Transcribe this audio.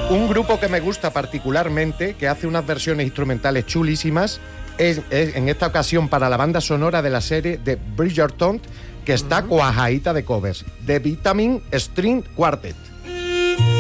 Un grupo que me gusta particularmente, que hace unas versiones instrumentales chulísimas, es en esta ocasión para la banda sonora de la serie de Bridgerton, que está cuajadita de covers, The Vitamin String Quartet.